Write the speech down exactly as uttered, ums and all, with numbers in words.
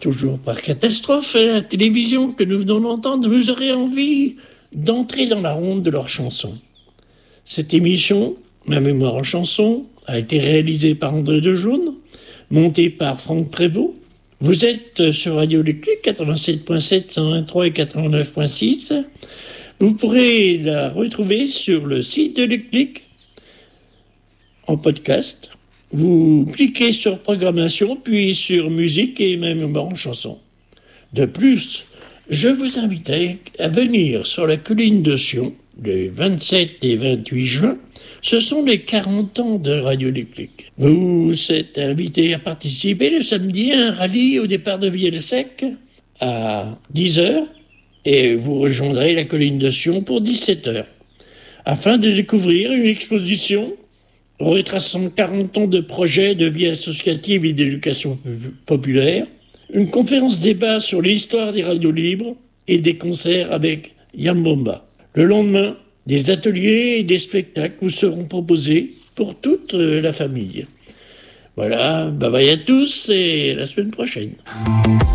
Toujours par catastrophe à la télévision que nous venons d'entendre, vous aurez envie d'entrer dans la ronde de leurs chansons. Cette émission, Ma mémoire en chanson, a été réalisée par André Dejaune, montée par Franck Prévost. Vous êtes sur Radio Le Clic, quatre-vingt-sept point sept, cent vingt-trois et quatre-vingt-neuf point six. Vous pourrez la retrouver sur le site de Le Clic en podcast. Vous cliquez sur programmation, puis sur musique et Ma mémoire en chanson. De plus, je vous invite à venir sur la colline de Sion les vingt-sept et vingt-huit juin. Ce sont les quarante ans de Radio Le Clic. Vous êtes invité à participer le samedi à un rallye au départ de Vielle-Sec à dix heures et vous rejoindrez la colline de Sion pour dix-sept heures afin de découvrir une exposition retraçant quarante ans de projets de vie associative et d'éducation populaire, une conférence débat sur l'histoire des radios libres et des concerts avec Yambomba. Le lendemain, des ateliers et des spectacles vous seront proposés pour toute la famille. Voilà, bye bye à tous et à la semaine prochaine.